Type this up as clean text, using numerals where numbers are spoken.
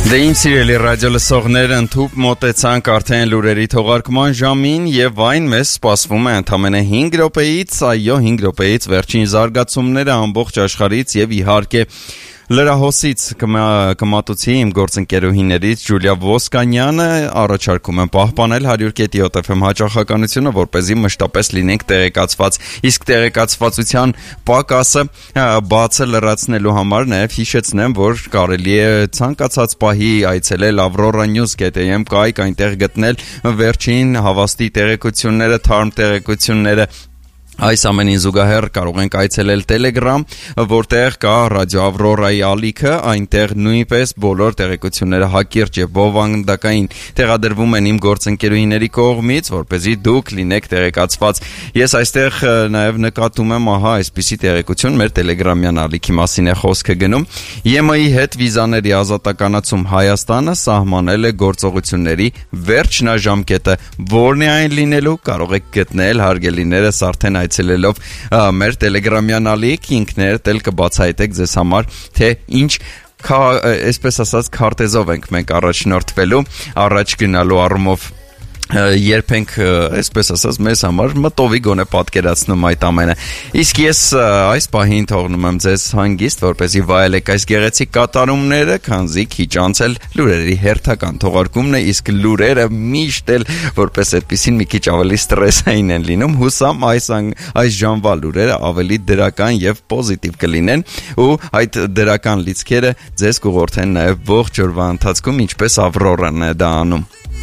Դե իմ սիրելի ռադիո լսողներ, ընդհուպ մոտեցանք արդեն լուրերի թողարկման ժամին եւ այն մեզ սպասվում է ընդամենը 5 րոպեից, այո 5 րոպեից վերջին զարգացումները ամբողջ աշխարհից եւ իհարկե լրահոսից կմատուցի իմ գործընկերուհիներից Ջուլիա Ոսկանյանը, առաջարկում եմ պահպանել 100.7 FM հաճախականությունը, որպեսզի մշտապես լինենք տեղեկացված, իսկ տեղեկացվածության պակասը բացը լրացնելու համար նաև հիշեցնեմ, որ կարելի է ցանկացած պահի այցելել avroranews.am կայք, այնտեղ գտնել վերջին հավաստի տեղեկությունները, թարմ տեղեկությունները. Այս ամենին զուգահեռ կարող ենք այցելել Telegram, որտեղ կա Ռադիո Ավրորայի ալիքը, այնտեղ նույնպես բոլոր տեղեկությունները հակիրճ եւ բովանդակային տեղադրվում են իմ գործընկերուհիների կողմից, որպեսզի դուք լինեք տեղեկացված։ Ես այստեղ նաեւ նկատում եմ, ահա, այսպիսի տեղեկություն մեր Telegram-յան ալիքի մասին է խոսքը գնում։ ԵՄ-ի հետ վիզաների ազատականացում Հայաստանը սահմանել է գործողությունների վերջնաժամկետը, որն է այն լինելու, կարող եք գտնել հարգելիներս արդեն այցելելով մեր Telegram-յան ալիք, ինքներդ էլ կբացահայտեք ձեզ համար, թե ինչ այսպես ասած քարտեզով ենք մենք առաջնորդվելու, առաջ գնալու առումով երբ ենք, այսպես ասած, մեզ համար մտովի գոնե պատկերացնում այդ ամենը։ Իսկ ես այս պահին թողնում եմ ձեզ հանգիստ, որպեսզի վայելեք այս գեղեցիկ կատարումները, քանզի քիչ անցել լուրերի հերթական թողարկումն է, իսկ լուրերը միշտ էլ որպես այդպեսին մի քիչ ավելի ստրեսային են լինում, հուսամ այս ժամվա լուրերը ավելի դրական եւ պոզիտիվ կլինեն ու այդ դրական լիցքերը ձեզ կուղղորդեն նաեւ ողջ օրվա ընթացքում, ինչպես Ավրորան է դա անում։